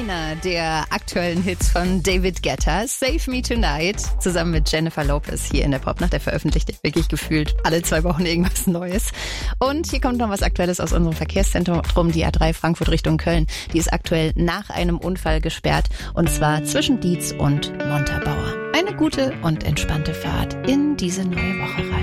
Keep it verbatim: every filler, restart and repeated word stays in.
einer der aktuellen Hits von David Guetta, Save Me Tonight, zusammen mit Jennifer Lopez hier in der Popnacht. Der veröffentlicht wirklich gefühlt alle zwei Wochen irgendwas Neues. Und hier kommt noch was Aktuelles aus unserem Verkehrszentrum, die A drei Frankfurt Richtung Köln. Die ist aktuell nach einem Unfall gesperrt, und zwar zwischen Dietz und Montabaur. Eine gute und entspannte Fahrt in diese neue Woche rein.